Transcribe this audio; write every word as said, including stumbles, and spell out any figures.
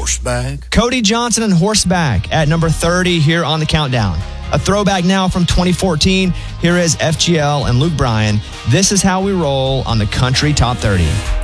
Horseback. Cody Johnson and Horseback at number thirty here on the countdown. A throwback now from twenty fourteen. Here is F G L and Luke Bryan. This is how we roll on the Country Top thirty.